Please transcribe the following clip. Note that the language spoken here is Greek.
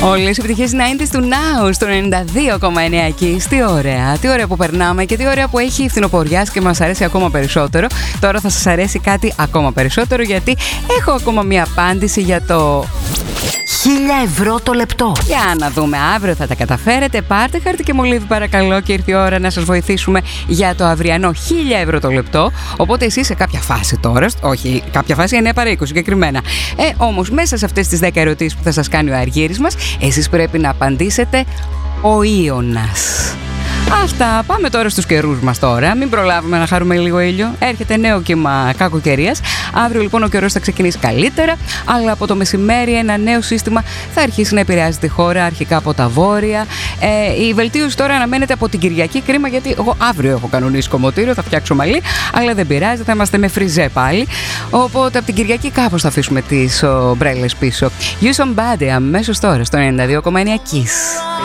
Όλες οι επιτυχίες 90's του Now στο 92,9 εκεί. Τι ωραία που περνάμε και τι ωραία που έχει η φθινοποριάς και μας αρέσει ακόμα περισσότερο. Τώρα θα σας αρέσει κάτι ακόμα περισσότερο, γιατί έχω ακόμα μία απάντηση για το 1.000 ευρώ το λεπτό. Για να δούμε, αύριο θα τα καταφέρετε. Πάρτε χάρτη και μολύβι παρακαλώ, και ήρθε η ώρα να σας βοηθήσουμε για το αυριανό 1.000 ευρώ το λεπτό. Οπότε εσείς σε κάποια φάση τώρα, όχι κάποια φάση 9 παρά 20 συγκεκριμένα, όμως μέσα σε αυτές τις 10 ερωτήσεις που θα σας κάνει ο Αργύρης μας, εσείς πρέπει να απαντήσετε ο Ίωνας. Αυτά, πάμε τώρα στους καιρούς μας τώρα. Μην προλάβουμε να χαρούμε λίγο ήλιο. Έρχεται νέο κύμα κακοκαιρίας. Αύριο λοιπόν ο καιρός θα ξεκινήσει καλύτερα, αλλά από το μεσημέρι ένα νέο σύστημα θα αρχίσει να επηρεάζει τη χώρα, αρχικά από τα βόρεια. Η βελτίωση τώρα αναμένεται από την Κυριακή. Κρίμα, γιατί εγώ αύριο έχω κανονίσει κομμωτήριο, θα φτιάξω μαλλί, αλλά δεν πειράζει, θα είμαστε με φριζέ πάλι. Οπότε από την Κυριακή κάπως θα αφήσουμε τις ομπρέλες πίσω. You Somebody αμέσως τώρα στο 92,9 Kiss.